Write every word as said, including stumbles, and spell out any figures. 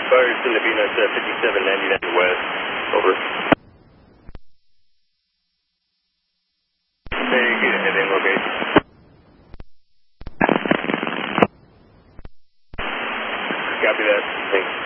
Fires in the B N S fifty-seven ninety-nine West. Over. Very good, heading location. Copy that. Thanks.